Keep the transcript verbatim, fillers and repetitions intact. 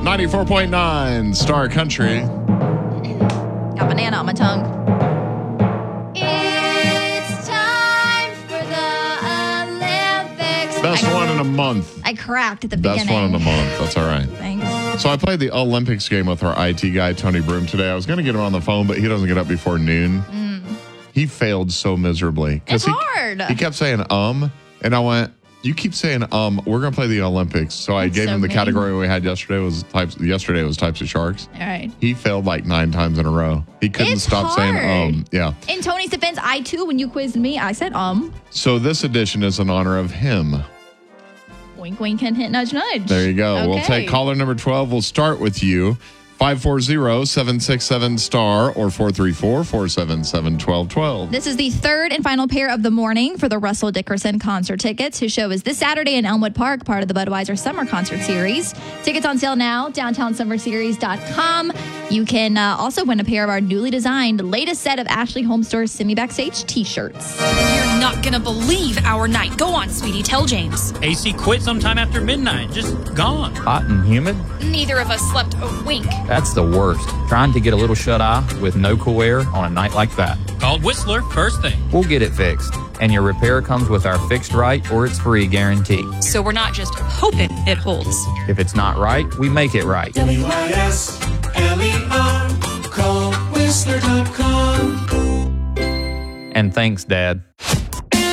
ninety-four point nine Star Country. Got banana on my tongue. It's time for the Olympics. Best I, one in a month. I cracked at the Best beginning. one in a month. That's all right. Thanks. So I played the Olympics game with our I T guy, Tony Broom, today. I was going to get him on the phone, but he doesn't get up before noon. Mm. He failed so miserably. It's he, hard. He kept saying, um, and I went, you keep saying, um, we're going to play the Olympics. So I That's gave so him the mean. category we had yesterday was types. Yesterday was types of sharks. All right. He failed like nine times in a row. He couldn't It's stop saying, hard. um, yeah. In Tony's defense, I too, when you quizzed me, I said um. So this edition is in honor of him. Wink, wink, hint, hint, nudge, nudge. There you go. Okay. We'll take caller number twelve. We'll start with you. five four zero, seven six seven, star or four three four, four seven seven, one two one two. This is the third and final pair of the morning for the Russell Dickerson concert tickets. His show is this Saturday in Elmwood Park, part of the Budweiser Summer Concert Series. Tickets on sale now, downtown summer series dot com. You can uh, also win a pair of our newly designed latest set of Ashley Home Store's Semi Backstage t-shirts. You're not going to believe our night. Go on, sweetie. Tell James. A C quit sometime after midnight. Just gone. Hot and humid? Neither of us slept a wink. That's the worst. Trying to get a little shut-eye with no cool air on a night like that. Called Whistler first thing. We'll get it fixed. And your repair comes with our fixed right or it's free guarantee. So we're not just hoping it holds. If it's not right, we make it right. W I S L E R. Call Whistler dot com. And thanks, Dad.